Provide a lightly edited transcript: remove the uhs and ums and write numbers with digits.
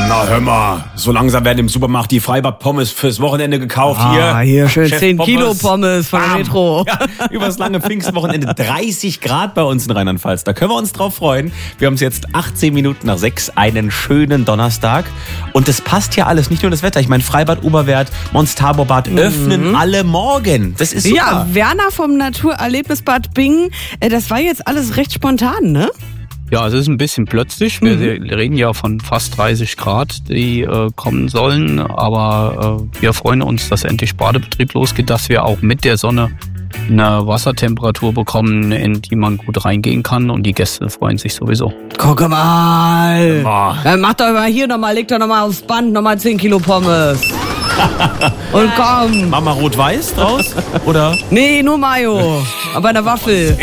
Na hör mal, so langsam werden im Supermarkt die Freibad-Pommes fürs Wochenende gekauft. Hier schön Chef 10 Kilo Pommes von der Metro. Ja, übers lange Pfingstwochenende 30 Grad bei uns in Rheinland-Pfalz. Da können wir uns drauf freuen. Wir haben es jetzt 18 Minuten nach 6, einen schönen Donnerstag. Und das passt ja alles, nicht nur das Wetter. Ich meine, Freibad Oberwert, Mons Taborbad öffnen alle morgen. Das ist super. Ja, Werner vom Naturerlebnisbad Bingen, das war jetzt alles recht spontan, ne? Ja, es ist ein bisschen plötzlich. Wir reden ja von fast 30 Grad, die kommen sollen. Aber wir freuen uns, dass endlich Badebetrieb losgeht, dass wir auch mit der Sonne eine Wassertemperatur bekommen, in die man gut reingehen kann. Und die Gäste freuen sich sowieso. Guck mal. Dann macht doch mal hier nochmal, legt doch nochmal aufs Band, nochmal 10 Kilo Pommes. Und komm. Mama rot-weiß draus? Oder? Nee, nur Mayo. Aber eine Waffel.